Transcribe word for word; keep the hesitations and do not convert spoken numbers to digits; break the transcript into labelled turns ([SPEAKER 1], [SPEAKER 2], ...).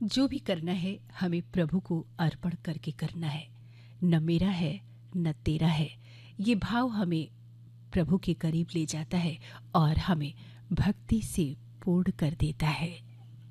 [SPEAKER 1] जो भी करना है हमें प्रभु को अर्पण करके करना है। न मेरा है न तेरा है, ये भाव हमें प्रभु के करीब ले जाता है और हमें भक्ति से पूर्ण कर देता है।